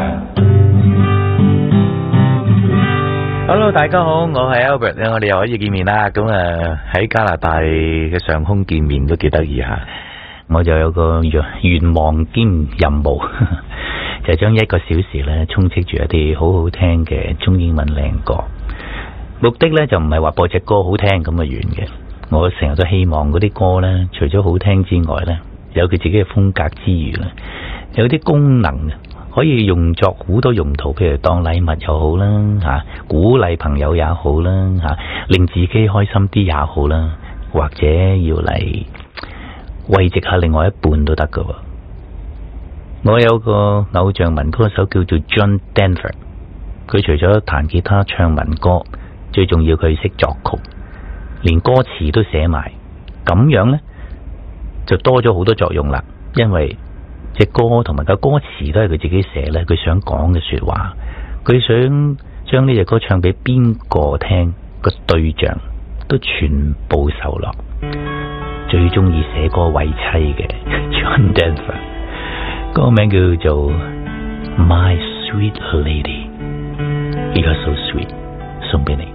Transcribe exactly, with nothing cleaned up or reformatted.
Hello， 大家好，我係 Albert 咧，我哋又可以見面啦。咁啊喺加拿大嘅上空見面都幾得意吓。我就有個願望兼任務，就係將一個小時咧充斥住一啲好好聽嘅中英文靚歌。目的咧就唔係話播隻歌好聽咁嘅完嘅。我成日都希望嗰啲歌咧，除咗好聽之外咧，有佢自己嘅風格之餘咧，有啲功能嘅。可以用作好多用途，譬如當禮物又好啦，吓鼓勵朋友也好啦，吓令自己開心啲也好啦，或者要嚟慰藉下另外一半都得噶。我有個偶像民歌手叫做 John Denver， 佢除咗彈吉他唱民歌，最重要佢識作曲，連歌詞都寫埋，咁樣呢，就多咗好多作用啦，因為隻歌同埋個歌詞都係佢自己寫咧，佢想講嘅說話，佢想將呢隻歌唱俾邊個聽，個對象都全部受落。最中意寫歌為妻嘅 John Denver， 歌名叫做 My Sweet Lady， 而家 So Sweet， 送俾你。